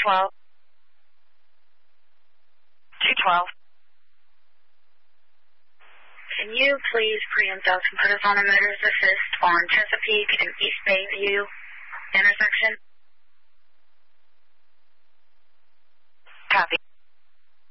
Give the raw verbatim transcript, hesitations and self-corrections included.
twelve. two twelve. Can you please preempt us and put us on a motorist assist on Chesapeake and East Bayview intersection? Copy.